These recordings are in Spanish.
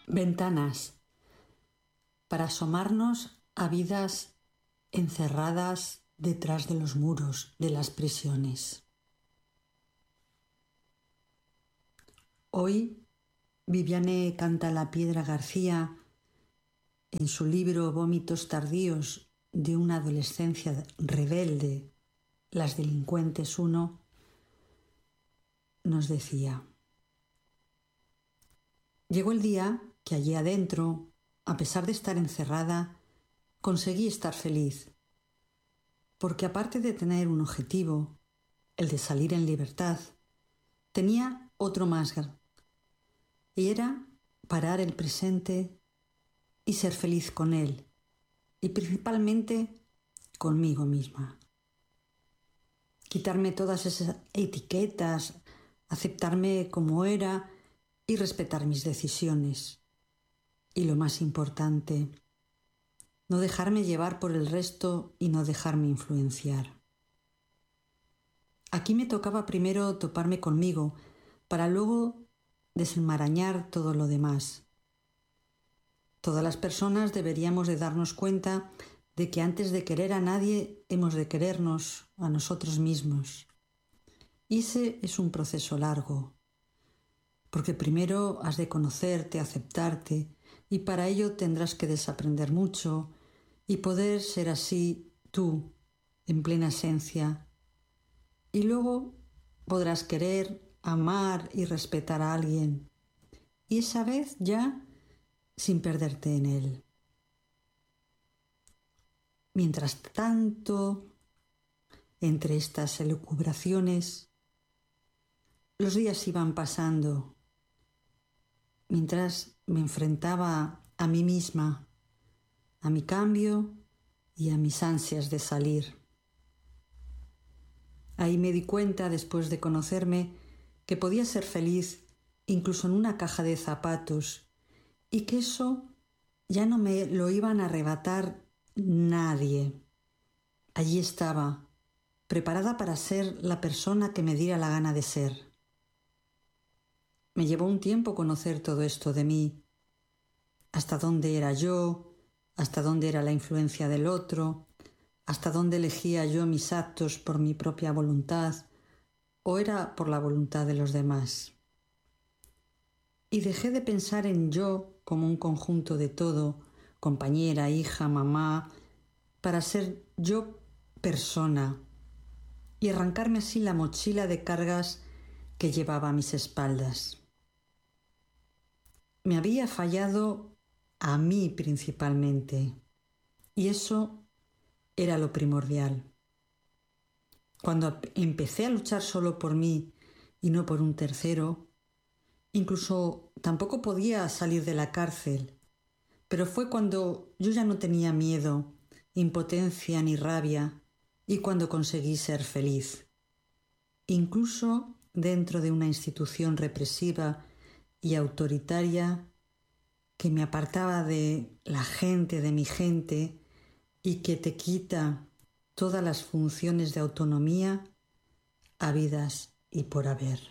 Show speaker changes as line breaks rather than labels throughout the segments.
Ventanas, para asomarnos a vidas encerradas detrás de los muros de las prisiones. Hoy, Viviane Cantalapiedra García, en su libro Vómitos tardíos de una adolescencia rebelde, Las delincuentes 1, nos decía: llegó el día que allí adentro, a pesar de estar encerrada, conseguí estar feliz, porque aparte de tener un objetivo, el de salir en libertad, tenía otro más, y era parar el presente y ser feliz con él, y principalmente conmigo misma. Quitarme todas esas etiquetas, aceptarme como era y respetar mis decisiones. Y lo más importante, no dejarme llevar por el resto y no dejarme influenciar. Aquí me tocaba primero toparme conmigo para luego desenmarañar todo lo demás. Todas las personas deberíamos de darnos cuenta de que antes de querer a nadie hemos de querernos a nosotros mismos. Y ese es un proceso largo, porque primero has de conocerte, aceptarte, y para ello tendrás que desaprender mucho y poder ser así tú, en plena esencia. Y luego podrás querer, amar y respetar a alguien, y esa vez ya sin perderte en él. Mientras tanto, entre estas elucubraciones, los días iban pasando, mientras me enfrentaba a mí misma, a mi cambio y a mis ansias de salir. Ahí me di cuenta, después de conocerme, que podía ser feliz incluso en una caja de zapatos y que eso ya no me lo iban a arrebatar nadie. Allí estaba, preparada para ser la persona que me diera la gana de ser. Me llevó un tiempo conocer todo esto de mí, hasta dónde era yo, hasta dónde era la influencia del otro, hasta dónde elegía yo mis actos por mi propia voluntad o era por la voluntad de los demás. Y dejé de pensar en yo como un conjunto de todo, compañera, hija, mamá, para ser yo persona y arrancarme así la mochila de cargas que llevaba a mis espaldas. Me había fallado a mí principalmente, y eso era lo primordial. Cuando empecé a luchar solo por mí y no por un tercero, incluso tampoco podía salir de la cárcel, pero fue cuando yo ya no tenía miedo, impotencia ni rabia, y cuando conseguí ser feliz. Incluso dentro de una institución represiva y autoritaria que me apartaba de la gente, de mi gente, y que te quita todas las funciones de autonomía habidas y por haber.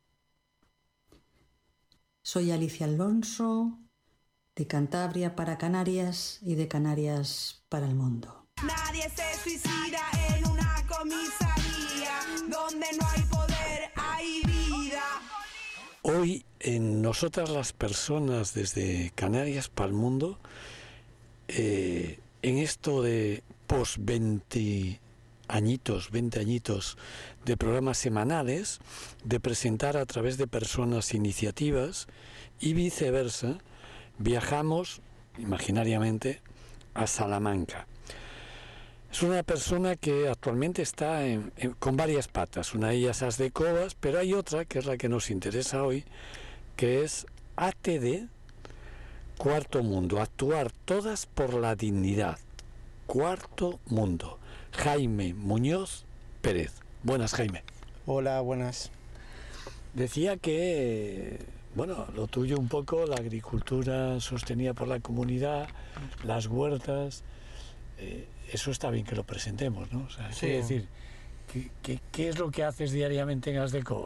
Soy Alicia Alonso, de Cantabria para Canarias y de Canarias para el mundo.
Nadie se suicida en una comisaría donde no hay poder, hay vida.
Hoy en Nosotras las Personas desde Canarias para el mundo, en esto de post 20 añitos de programas semanales, de presentar a través de personas iniciativas y viceversa, viajamos imaginariamente a Salamanca. Es una persona que actualmente está con varias patas. Una de ellas As de Covas, pero hay otra que es la que nos interesa hoy, que es ATD Cuarto Mundo, Actuar Todas por la Dignidad. Cuarto Mundo. Jaime Muñoz Pérez. Buenas, Jaime.
Hola, buenas.
Decía que, bueno, lo tuyo un poco, la agricultura sostenida por la comunidad, las huertas, eso está bien que lo presentemos, ¿no? O sea,
sí.
Quiero decir, ¿qué es lo que haces diariamente en As de Covas?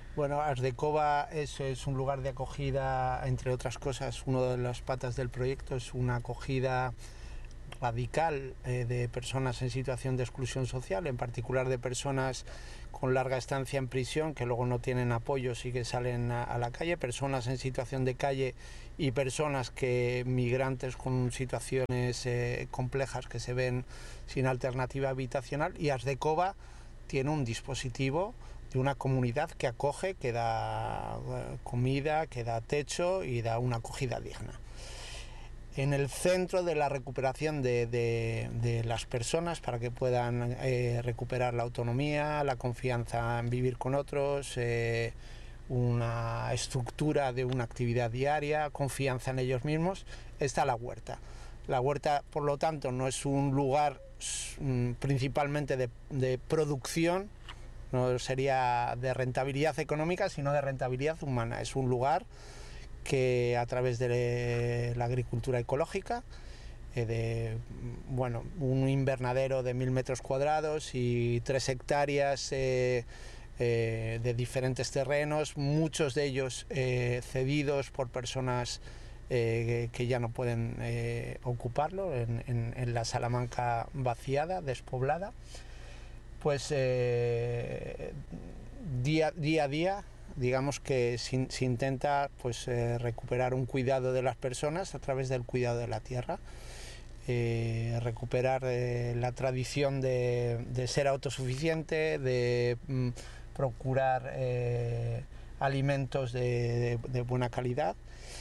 Bueno, Ardekova es un lugar de acogida, entre otras cosas, una de las patas del proyecto es una acogida radical de personas en situación de exclusión social, en particular de personas con larga estancia en prisión que luego no tienen apoyos y que salen a la calle, personas en situación de calle y personas migrantes con situaciones complejas que se ven sin alternativa habitacional. Y Ardekova tiene un dispositivo de una comunidad que acoge, que da comida, que da techo y da una acogida digna. En el centro de la recuperación de las personas para que puedan recuperar la autonomía, la confianza en vivir con otros, una estructura de una actividad diaria, confianza en ellos mismos, está la huerta. La huerta, por lo tanto, no es un lugar principalmente de producción, no sería de rentabilidad económica, sino de rentabilidad humana. Es un lugar que a través de la agricultura ecológica, un invernadero de 1000 metros cuadrados y 3 hectáreas de diferentes terrenos, muchos de ellos cedidos por personas que ya no pueden ocuparlo en la Salamanca vaciada, despoblada, pues día a día, digamos que se intenta pues recuperar un cuidado de las personas a través del cuidado de la tierra, recuperar la tradición de ser autosuficiente, de procurar alimentos de buena calidad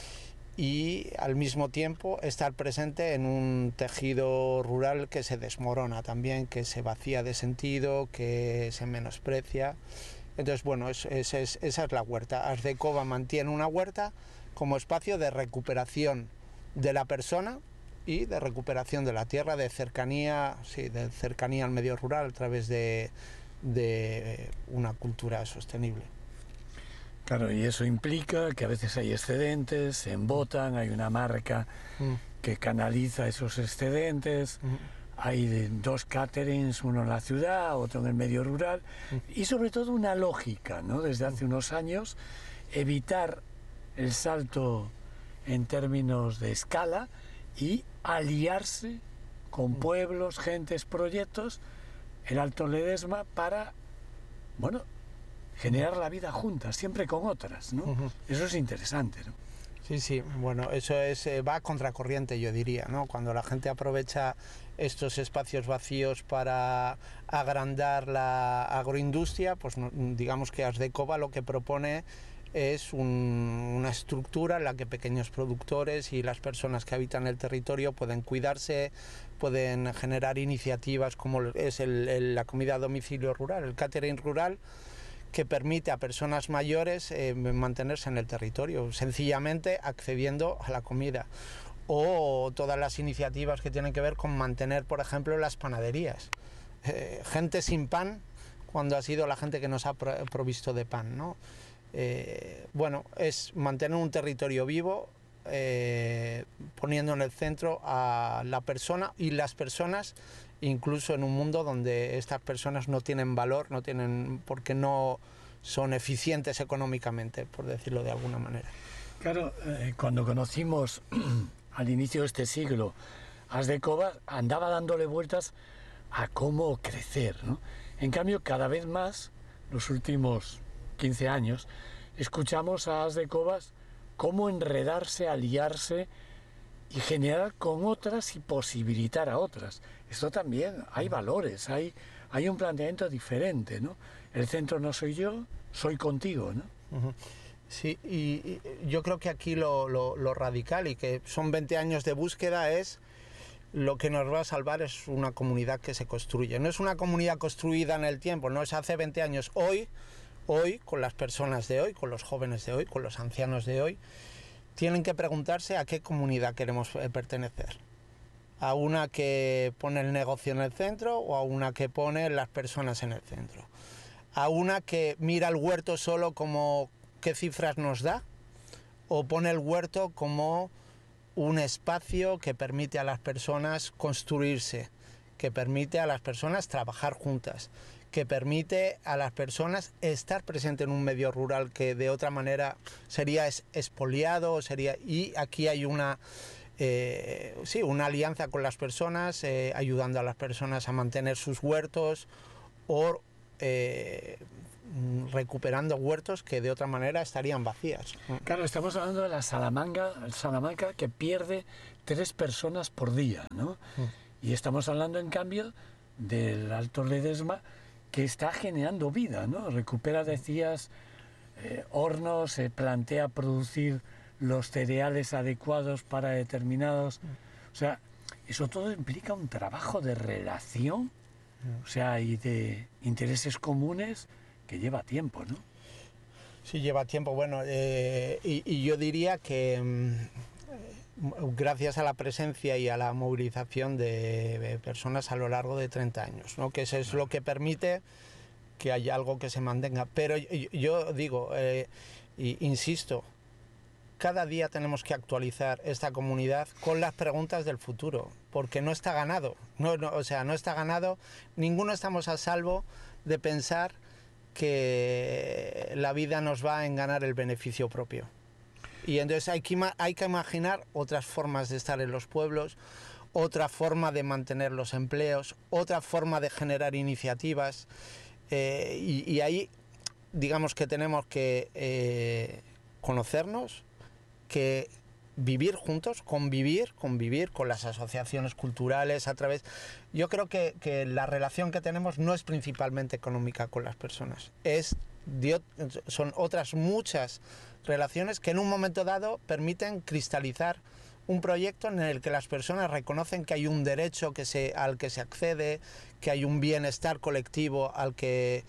y al mismo tiempo estar presente en un tejido rural que se desmorona también, que se vacía de sentido, que se menosprecia. Entonces, bueno, esa es la huerta. Ardekova mantiene una huerta como espacio de recuperación de la persona y de recuperación de la tierra, de cercanía al medio rural a través de una cultura sostenible.
Claro, y eso implica que a veces hay excedentes, se embotan, hay una marca que canaliza esos excedentes. Hay 2 caterings, uno en la ciudad, otro en el medio rural, y sobre todo una lógica, ¿no? Desde hace unos años, evitar el salto en términos de escala y aliarse con pueblos, gentes, proyectos, el Alto Ledesma, para, bueno, generar la vida juntas, siempre con otras, ¿no? Eso es interesante, ¿no?
Sí, bueno, eso va a contracorriente, yo diría, ¿no? Cuando la gente aprovecha estos espacios vacíos para agrandar la agroindustria, pues digamos que Ardekova lo que propone es una estructura en la que pequeños productores y las personas que habitan el territorio pueden cuidarse, pueden generar iniciativas como es la comida a domicilio rural, el catering rural, que permite a personas mayores mantenerse en el territorio, sencillamente accediendo a la comida. O todas las iniciativas que tienen que ver con mantener, por ejemplo, las panaderías. Gente sin pan, cuando ha sido la gente que nos ha provisto de pan, ¿no? Bueno, es mantener un territorio vivo, poniendo en el centro a la persona y las personas, incluso en un mundo donde estas personas no tienen valor, porque no son eficientes económicamente, por decirlo de alguna manera.
Claro, cuando conocimos al inicio de este siglo Ardekova, andaba dándole vueltas a cómo crecer, ¿no? En cambio, cada vez más, los últimos 15 años, escuchamos a Ardekovas cómo enredarse, aliarse y generar con otras y posibilitar a otras. Esto también, hay valores, hay un planteamiento diferente, ¿no? El centro no soy yo, soy contigo, ¿no?
Sí, y yo creo que aquí lo radical, y que son 20 años de búsqueda, es lo que nos va a salvar es una comunidad que se construye. No es una comunidad construida en el tiempo, no es hace 20 años. Hoy, con las personas de hoy, con los jóvenes de hoy, con los ancianos de hoy, tienen que preguntarse a qué comunidad queremos pertenecer. A una que pone el negocio en el centro o a una que pone las personas en el centro. A una que mira el huerto solo como qué cifras nos da, o pone el huerto como un espacio que permite a las personas construirse, que permite a las personas trabajar juntas, que permite a las personas estar presente en un medio rural que de otra manera sería expoliado, y aquí hay una alianza con las personas, ayudando a las personas a mantener sus huertos o recuperando huertos que de otra manera estarían vacías.
Claro, estamos hablando de la Salamanca que pierde 3 personas por día, ¿no? Y estamos hablando, en cambio, del Alto Ledesma, que está generando vida, ¿no? Recupera, decías, hornos, se plantea producir los cereales adecuados para determinados... O sea, eso todo implica un trabajo de relación, o sea, y de intereses comunes que lleva tiempo, ¿no?
Sí, lleva tiempo. Bueno, y yo diría que gracias a la presencia y a la movilización de personas a lo largo de 30 años, ¿no? Que eso es lo que permite que haya algo que se mantenga. Pero yo digo, insisto, cada día tenemos que actualizar esta comunidad con las preguntas del futuro, porque no está ganado. No está ganado. Ninguno estamos a salvo de pensar que la vida nos va a enganar el beneficio propio. Y entonces hay que imaginar otras formas de estar en los pueblos, otra forma de mantener los empleos, otra forma de generar iniciativas, y ahí digamos que tenemos que conocernos, que vivir juntos, convivir con las asociaciones culturales a través... Yo creo que la relación que tenemos no es principalmente económica con las personas, son otras muchas relaciones que en un momento dado permiten cristalizar un proyecto en el que las personas reconocen que hay un derecho al que se accede, que hay un bienestar colectivo al que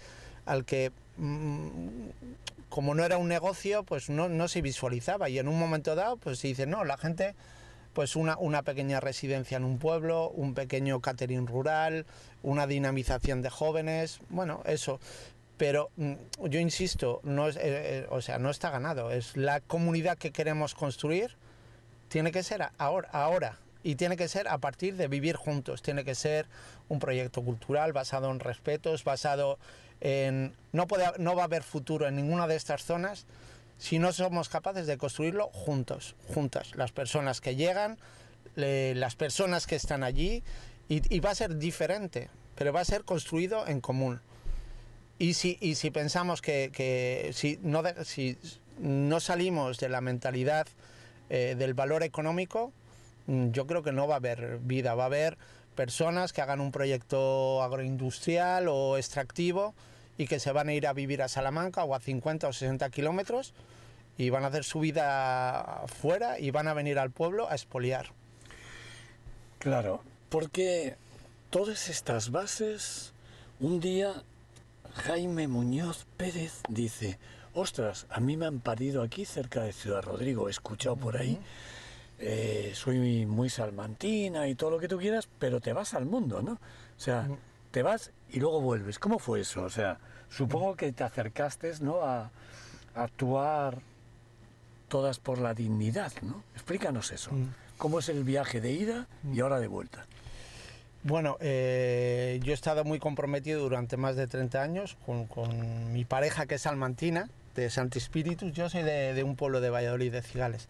como no era un negocio, pues no se visualizaba, y en un momento dado pues se dice, no, la gente, pues una pequeña residencia en un pueblo, un pequeño catering rural, una dinamización de jóvenes, bueno, eso. Pero yo insisto, no está ganado, es la comunidad que queremos construir, tiene que ser ahora, y tiene que ser a partir de vivir juntos, tiene que ser un proyecto cultural basado en respetos, basado en... No va a haber futuro en ninguna de estas zonas si no somos capaces de construirlo juntas, las personas que llegan, las personas que están allí, y va a ser diferente, pero va a ser construido en común. Y si pensamos que si no salimos de la mentalidad del valor económico, yo creo que no va a haber vida, va a haber personas que hagan un proyecto agroindustrial o extractivo y que se van a ir a vivir a Salamanca o a 50 o 60 kilómetros y van a hacer su vida fuera y van a venir al pueblo a expoliar.
Claro, porque todas estas bases, un día Jaime Muñoz Pérez dice, ostras, a mí me han parido aquí cerca de Ciudad Rodrigo, he escuchado por ahí, soy muy salmantina y todo lo que tú quieras, pero te vas al mundo, ¿no? O sea, te vas y luego vuelves. ¿Cómo fue eso? O sea, supongo que te acercaste, ¿no?, a actuar todas por la dignidad, ¿no? Explícanos eso. ¿Cómo es el viaje de ida y ahora de vuelta?
Bueno, yo he estado muy comprometido durante más de 30 años con mi pareja, que es salmantina, de Santi Spíritus. Yo soy de un pueblo de Valladolid, de Cigales.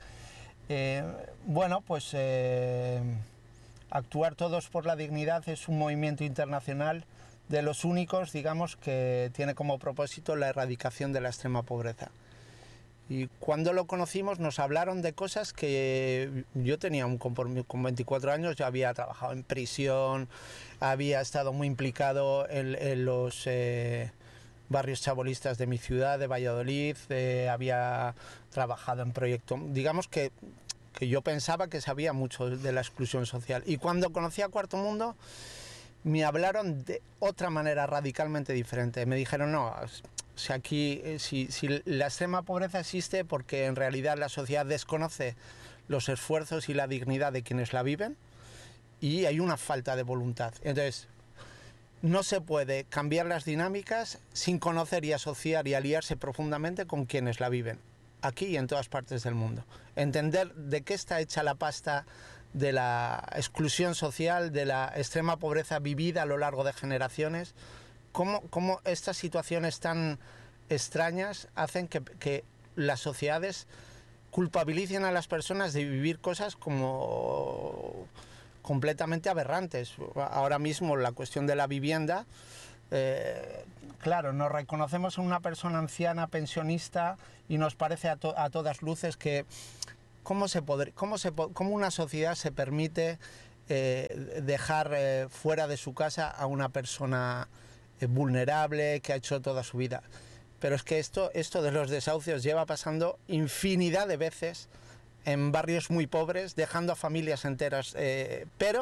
Actuar todos por la dignidad es un movimiento internacional de los únicos, digamos, que tiene como propósito la erradicación de la extrema pobreza. Y cuando lo conocimos nos hablaron de cosas que yo tenía con 24 años, yo había trabajado en prisión, había estado muy implicado en los barrios chabolistas de mi ciudad, de Valladolid, había trabajado en proyectos, digamos que yo pensaba que sabía mucho de la exclusión social. Y cuando conocí a Cuarto Mundo me hablaron de otra manera radicalmente diferente. Me dijeron, no, si la extrema pobreza existe porque en realidad la sociedad desconoce los esfuerzos y la dignidad de quienes la viven y hay una falta de voluntad. Entonces, no se puede cambiar las dinámicas sin conocer y asociar y aliarse profundamente con quienes la viven, aquí y en todas partes del mundo. Entender de qué está hecha la pasta de la exclusión social, de la extrema pobreza vivida a lo largo de generaciones, cómo estas situaciones tan extrañas hacen que las sociedades culpabilicen a las personas de vivir cosas como completamente aberrantes. Ahora mismo la cuestión de la vivienda, claro, nos reconocemos en una persona anciana, pensionista, y nos parece a todas luces que cómo una sociedad se permite dejar fuera de su casa a una persona vulnerable que ha hecho toda su vida. Pero es que esto de los desahucios lleva pasando infinidad de veces en barrios muy pobres, dejando a familias enteras, pero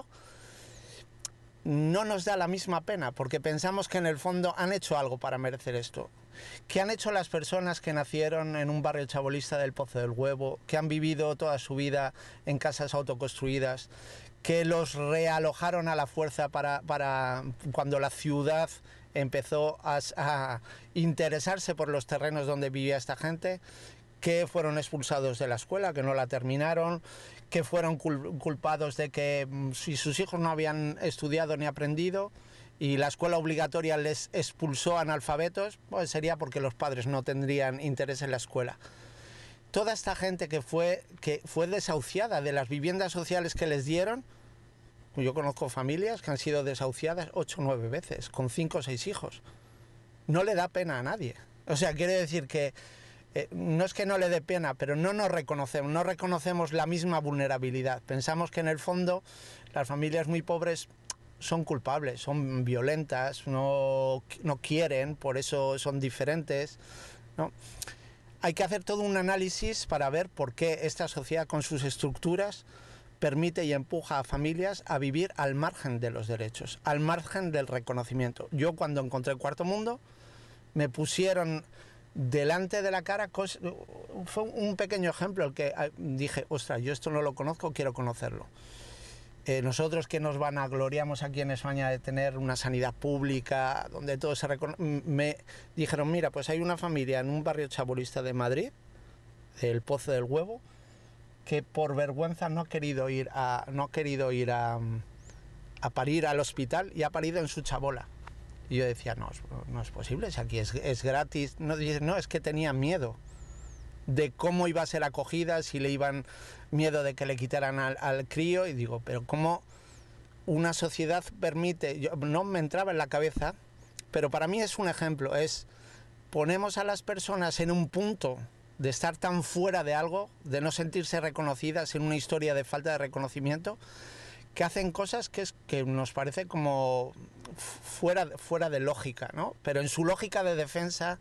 no nos da la misma pena, porque pensamos que en el fondo han hecho algo para merecer esto. ¿Qué han hecho las personas que nacieron en un barrio chabolista del Pozo del Huevo, que han vivido toda su vida en casas autoconstruidas, que los realojaron a la fuerza para cuando la ciudad empezó a interesarse por los terrenos donde vivía esta gente, que fueron expulsados de la escuela, que no la terminaron, que fueron culpados de que si sus hijos no habían estudiado ni aprendido y la escuela obligatoria les expulsó analfabetos, pues sería porque los padres no tendrían interés en la escuela. Toda esta gente que fue desahuciada de las viviendas sociales que les dieron. Yo conozco familias que han sido desahuciadas 8 o 9 veces, con 5 o 6 hijos. No le da pena a nadie. O sea, quiere decir que no es que no le dé pena, pero no nos reconocemos, no reconocemos la misma vulnerabilidad. Pensamos que en el fondo las familias muy pobres son culpables, son violentas, no quieren, por eso son diferentes, ¿no? Hay que hacer todo un análisis para ver por qué esta sociedad con sus estructuras permite y empuja a familias a vivir al margen de los derechos, al margen del reconocimiento. Yo cuando encontré el Cuarto Mundo me pusieron delante de la cara, fue un pequeño ejemplo el que dije, ostras, yo esto no lo conozco, quiero conocerlo. Nosotros que nos vanagloriamos aquí en España de tener una sanidad pública, donde todo se reconoce, me dijeron, mira, pues hay una familia en un barrio chabolista de Madrid, el Pozo del Huevo, que por vergüenza no ha querido ir a parir al hospital y ha parido en su chabola. Y yo decía, no es posible, si aquí es gratis. No, es que tenía miedo de cómo iba a ser acogida, si le iban miedo de que le quitaran al crío. Y digo, pero ¿cómo una sociedad permite? No me entraba en la cabeza, pero para mí es un ejemplo. Ponemos a las personas en un punto de estar tan fuera de algo, de no sentirse reconocidas en una historia de falta de reconocimiento, que hacen cosas que nos parece como fuera de lógica, ¿no? Pero en su lógica de defensa,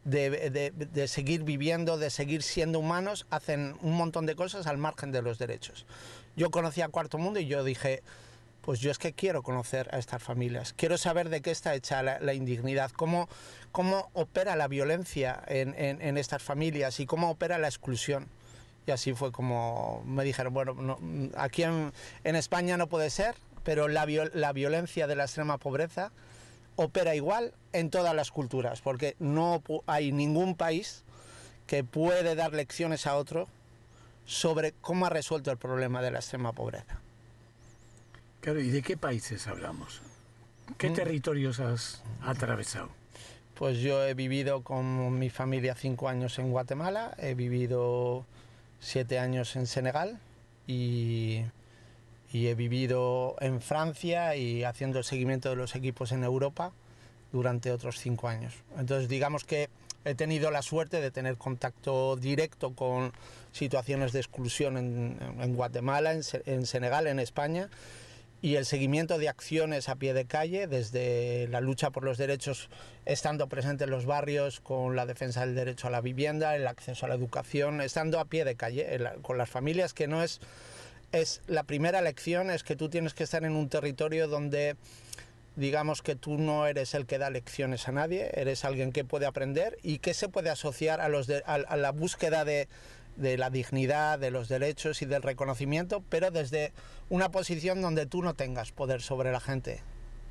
de seguir viviendo, de seguir siendo humanos, hacen un montón de cosas al margen de los derechos. Yo conocí a Cuarto Mundo y yo dije, pues yo es que quiero conocer a estas familias, quiero saber de qué está hecha la indignidad, cómo opera la violencia en estas familias y cómo opera la exclusión. Y así fue como me dijeron, bueno, aquí en España no puede ser, pero la violencia de la extrema pobreza opera igual en todas las culturas, porque no hay ningún país que puede dar lecciones a otro sobre cómo ha resuelto el problema de la extrema pobreza.
Claro, ¿y de qué países hablamos? ¿Qué territorios has atravesado?
Pues yo he vivido con mi familia 5 años en Guatemala, he vivido 7 años en Senegal y he vivido en Francia y haciendo el seguimiento de los equipos en Europa durante otros 5 años. Entonces digamos que he tenido la suerte de tener contacto directo con situaciones de exclusión en Guatemala, en Senegal, en España, y el seguimiento de acciones a pie de calle, desde la lucha por los derechos, estando presente en los barrios, con la defensa del derecho a la vivienda, el acceso a la educación, estando a pie de calle con las familias, que no es la primera lección, es que tú tienes que estar en un territorio donde digamos que tú no eres el que da lecciones a nadie, eres alguien que puede aprender y que se puede asociar a la búsqueda de la dignidad, de los derechos y del reconocimiento, pero desde una posición donde tú no tengas poder sobre la gente,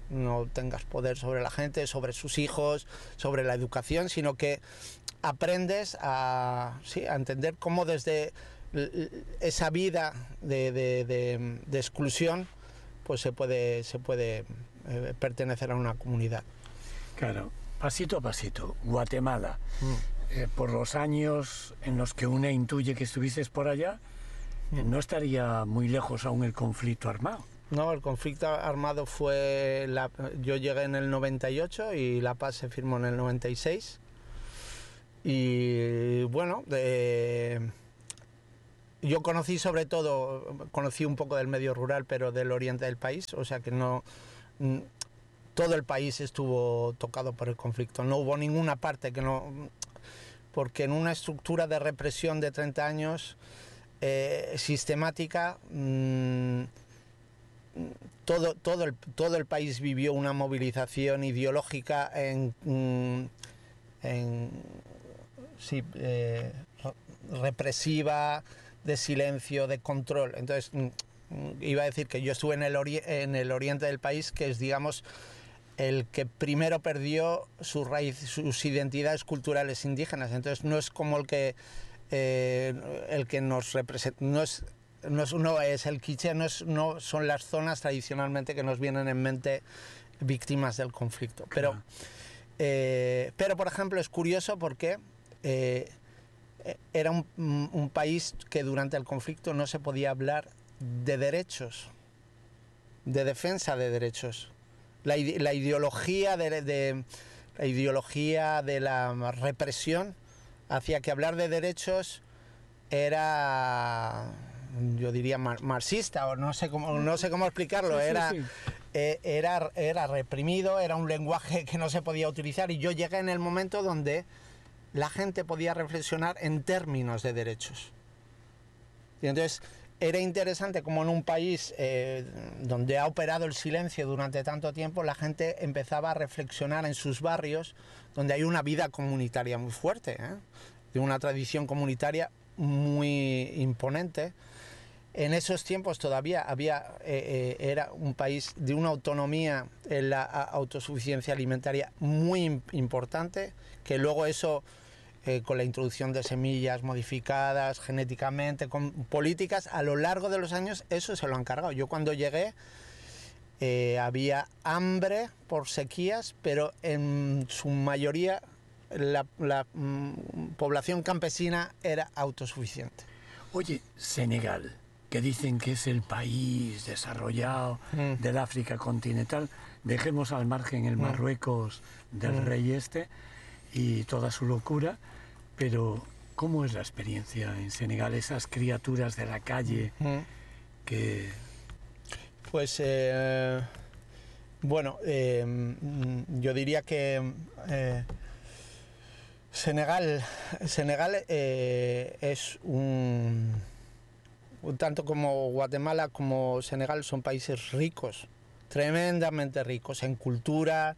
sobre sus hijos, sobre la educación, sino que aprendes a entender cómo desde esa vida de exclusión pues se puede pertenecer a una comunidad.
Claro, pasito a pasito. Guatemala, por los años en los que uno intuye que estuviste por allá, no estaría muy lejos aún el conflicto armado.
No, el conflicto armado fue... Yo llegué en el 98 y la paz se firmó en el 96. Y bueno, yo conocí sobre todo, conocí un poco del medio rural, pero del oriente del país, o sea que no... Todo el país estuvo tocado por el conflicto, no hubo ninguna parte que no... Porque en una estructura de represión de 30 años sistemática, todo el país vivió una movilización ideológica represiva, de silencio, de control. Entonces, iba a decir que yo estuve en el oriente del país, que es, digamos, el que primero perdió sus identidades culturales indígenas. Entonces, no es como el que nos representa, no es el quiché, no son las zonas tradicionalmente que nos vienen en mente víctimas del conflicto.
Claro.
Pero por ejemplo, es curioso porque era un país que durante el conflicto no se podía hablar de derechos, de defensa de derechos. La ideología de la represión hacía que hablar de derechos era, yo diría, marxista, o no sé cómo explicarlo.
Sí.
Era reprimido, era un lenguaje que no se podía utilizar, y yo llegué en el momento donde la gente podía reflexionar en términos de derechos. Y entonces era interesante como en un país donde ha operado el silencio durante tanto tiempo, la gente empezaba a reflexionar en sus barrios, donde hay una vida comunitaria muy fuerte, de una tradición comunitaria muy imponente. En esos tiempos todavía era un país de una autonomía en la autosuficiencia alimentaria muy importante, que luego eso, con la introducción de semillas modificadas genéticamente, con políticas, a lo largo de los años eso se lo han cargado. Yo cuando llegué había hambre por sequías, pero en su mayoría la población campesina era autosuficiente.
Oye, Senegal, que dicen que es el país desarrollado del África continental, dejemos al margen el Marruecos del rey y toda su locura, pero ¿cómo es la experiencia en Senegal? Esas criaturas de la calle que...
Pues, bueno, yo diría que Senegal es tanto como Guatemala como Senegal son países ricos, tremendamente ricos en cultura,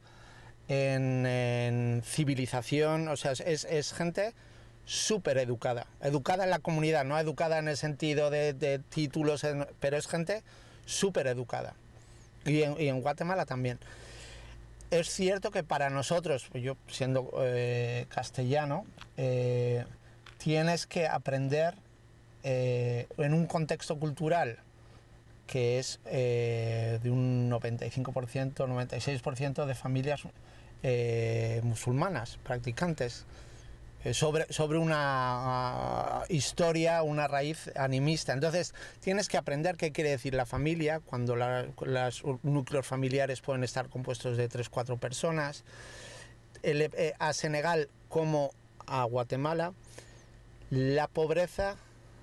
en civilización. O sea, es gente súper educada en la comunidad, no educada en el sentido de títulos, pero es gente súper educada. Y en Guatemala también. Es cierto que para nosotros, yo siendo castellano, tienes que aprender en un contexto cultural que es de un 95%, 96% de familias musulmanas, practicantes, sobre una historia, una raíz animista. Entonces tienes que aprender qué quiere decir la familia, cuando los núcleos familiares pueden estar compuestos de 3-4 personas. A Senegal como a Guatemala, la pobreza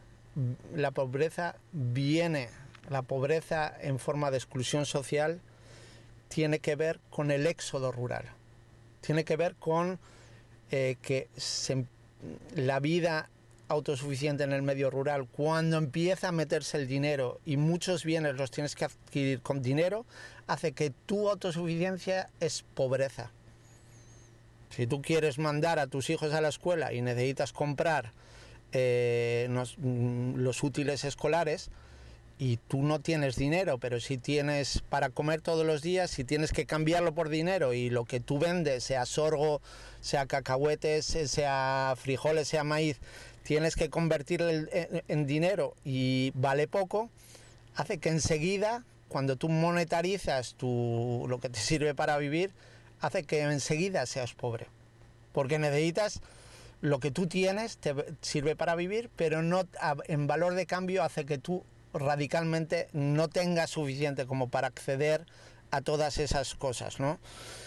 en forma de exclusión social tiene que ver con el éxodo rural, tiene que ver con la vida autosuficiente en el medio rural. Cuando empieza a meterse el dinero y muchos bienes los tienes que adquirir con dinero, hace que tu autosuficiencia es pobreza. Si tú quieres mandar a tus hijos a la escuela y necesitas comprar los útiles escolares, y tú no tienes dinero, pero si tienes para comer todos los días, si tienes que cambiarlo por dinero, y lo que tú vendes, sea sorgo, sea cacahuetes, sea frijoles, sea maíz, tienes que convertirlo en dinero y vale poco, hace que enseguida, cuando tú monetarizas lo que te sirve para vivir, hace que enseguida seas pobre. Porque necesitas lo que tú tienes, te sirve para vivir, pero no en valor de cambio hace que tú radicalmente no tengas suficiente como para acceder a todas esas cosas, ¿no?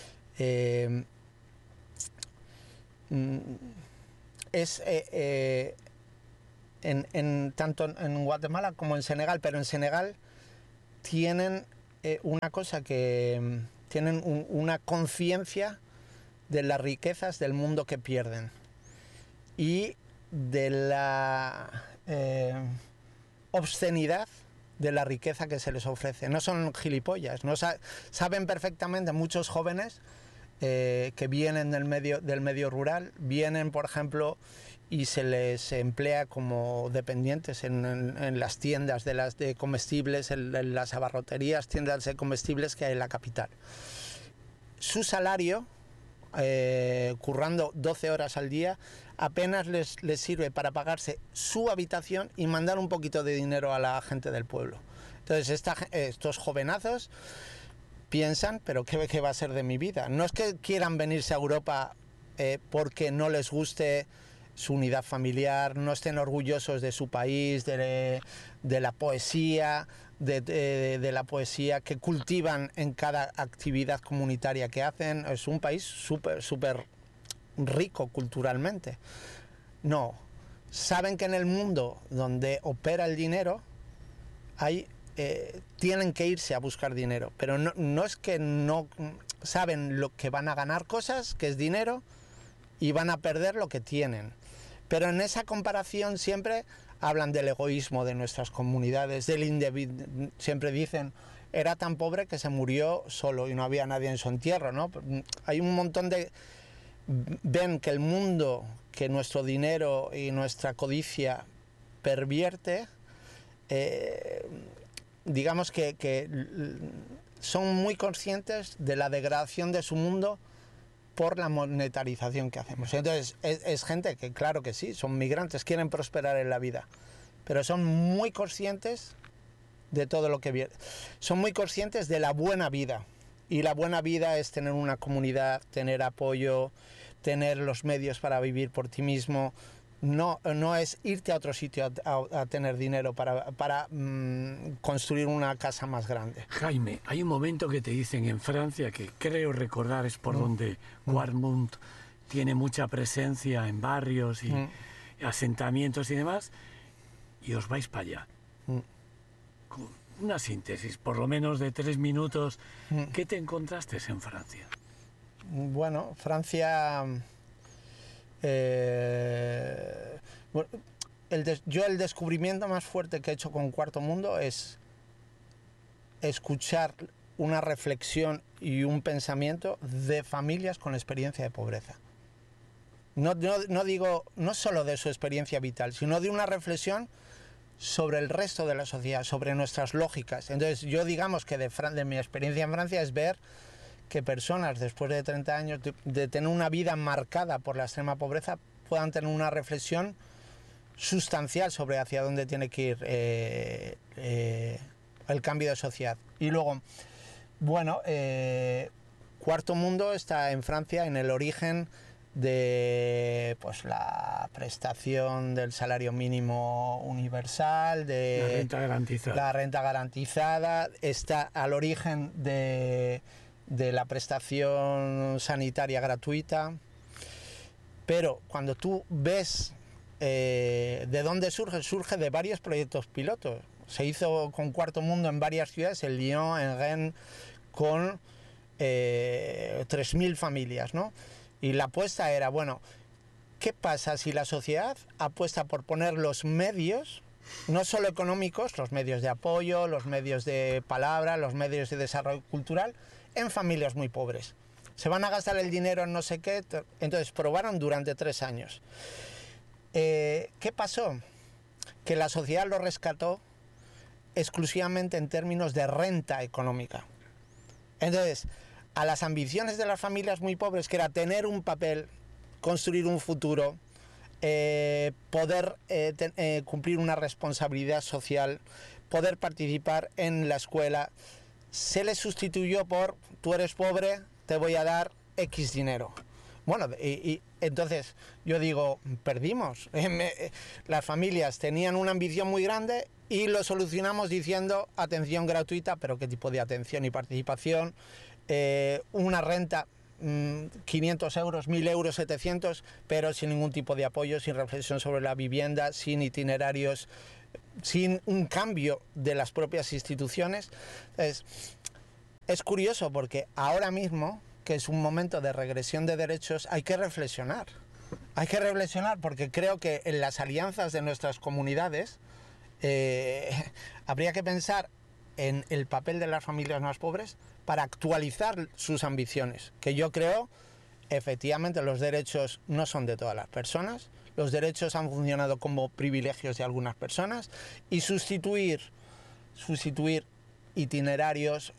Tanto en Guatemala como en Senegal, pero en Senegal tienen una cosa que tienen una conciencia de las riquezas del mundo que pierden y de la obscenidad de la riqueza que se les ofrece. No son gilipollas, no saben perfectamente muchos jóvenes que vienen del medio rural, vienen, por ejemplo, y se les emplea como dependientes en las tiendas de comestibles, en las abarroterías, tiendas de comestibles que hay en la capital. Su salario, currando 12 horas al día, apenas les sirve para pagarse su habitación y mandar un poquito de dinero a la gente del pueblo. Entonces estos jovenazos piensan, pero ¿qué va a ser de mi vida? No es que quieran venirse a Europa porque no les guste su unidad familiar, no estén orgullosos de su país, de la poesía, de la poesía que cultivan en cada actividad comunitaria que hacen. Es un país súper rico culturalmente. No, saben que en el mundo donde opera el dinero tienen que irse a buscar dinero, pero no es que no saben lo que van a ganar cosas, que es dinero, y van a perder lo que tienen. Pero en esa comparación siempre hablan del egoísmo de nuestras comunidades, del individuo. Siempre dicen, era tan pobre que se murió solo y no había nadie en su entierro, ¿no? Hay un montón de... Ven que el mundo, que nuestro dinero y nuestra codicia pervierte, digamos que son muy conscientes de la degradación de su mundo por la monetarización que hacemos. Entonces es gente que, claro que sí, son migrantes, quieren prosperar en la vida, pero son muy conscientes de todo lo que viene. Son muy conscientes de la buena vida, y la buena vida es tener una comunidad, tener apoyo, tener los medios para vivir por ti mismo. No es irte a otro sitio a tener dinero para construir una casa más grande.
Jaime, hay un momento que te dicen en Francia, que creo recordar es por donde Warmont tiene mucha presencia en barrios y asentamientos y demás, y os vais para allá. Una síntesis, por lo menos de 3 minutos. ¿Qué te encontraste en Francia?
Bueno, Francia... yo el descubrimiento más fuerte que he hecho con Cuarto Mundo es escuchar una reflexión y un pensamiento de familias con experiencia de pobreza. No digo, no solo de su experiencia vital, sino de una reflexión sobre el resto de la sociedad, sobre nuestras lógicas. Entonces yo, digamos que de mi experiencia en Francia es ver que personas después de 30 años de tener una vida marcada por la extrema pobreza puedan tener una reflexión sustancial sobre hacia dónde tiene que ir el cambio de sociedad. Y luego, bueno, Cuarto Mundo está en Francia en el origen de pues la prestación del salario mínimo universal, de
la
renta garantizada, está al origen de la prestación sanitaria gratuita. Pero cuando tú ves de dónde surge de varios proyectos pilotos. Se hizo con Cuarto Mundo en varias ciudades, en Lyon, en Rennes, con 3.000 familias, ¿no? Y la apuesta era, bueno, ¿qué pasa si la sociedad apuesta por poner los medios, no solo económicos, los medios de apoyo, los medios de palabra, los medios de desarrollo cultural, en familias muy pobres? Se van a gastar el dinero en no sé qué. Entonces probaron durante 3 años. ¿Qué pasó? Que la sociedad lo rescató exclusivamente en términos de renta económica. Entonces, a las ambiciones de las familias muy pobres, que era tener un papel, construir un futuro, poder cumplir una responsabilidad social, poder participar en la escuela, se les sustituyó por: tú eres pobre, te voy a dar X dinero. Bueno, y entonces yo digo, perdimos. Las familias tenían una ambición muy grande y lo solucionamos diciendo atención gratuita, pero ¿qué tipo de atención y participación? Una renta, 500 euros, 1000 euros, 700, pero sin ningún tipo de apoyo, sin reflexión sobre la vivienda, sin itinerarios, sin un cambio de las propias instituciones. Es curioso porque ahora mismo, que es un momento de regresión de derechos, hay que reflexionar. Hay que reflexionar porque creo que en las alianzas de nuestras comunidades habría que pensar en el papel de las familias más pobres para actualizar sus ambiciones, que yo creo, efectivamente, los derechos no son de todas las personas, los derechos han funcionado como privilegios de algunas personas, y sustituir itinerarios,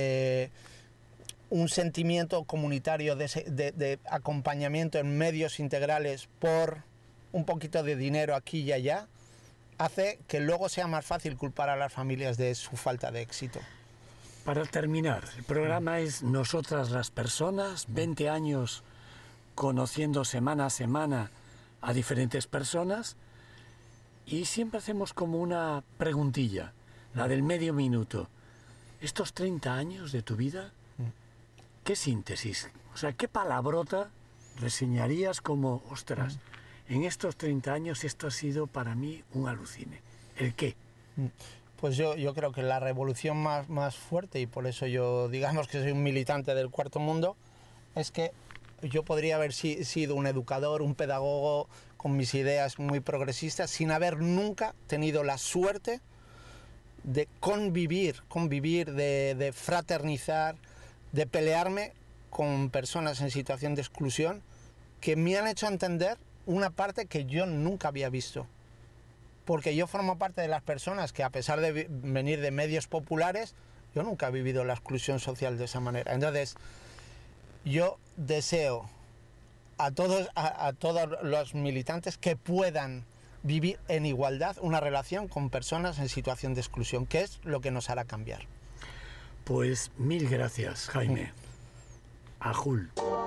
un sentimiento comunitario de acompañamiento en medios integrales por un poquito de dinero aquí y allá, hace que luego sea más fácil culpar a las familias de su falta de éxito.
Para terminar, el programa es Nosotras las Personas, 20 años conociendo semana a semana a diferentes personas, y siempre hacemos como una preguntilla, la del medio minuto. Estos 30 años de tu vida, ¿qué síntesis? O sea, ¿qué palabrota reseñarías como, ostras, en estos 30 años esto ha sido para mí un alucine? ¿El qué?
Pues yo creo que la revolución más fuerte, y por eso yo digamos que soy un militante del cuarto mundo, es que yo podría haber sido un educador, un pedagogo con mis ideas muy progresistas, sin haber nunca tenido la suerte de convivir, de fraternizar, de pelearme con personas en situación de exclusión que me han hecho entender una parte que yo nunca había visto. Porque yo formo parte de las personas que, a pesar de venir de medios populares, yo nunca he vivido la exclusión social de esa manera. Entonces, yo deseo a todos los militantes que puedan vivir en igualdad una relación con personas en situación de exclusión, que es lo que nos hará cambiar.
Pues mil gracias, Jaime. Ajul.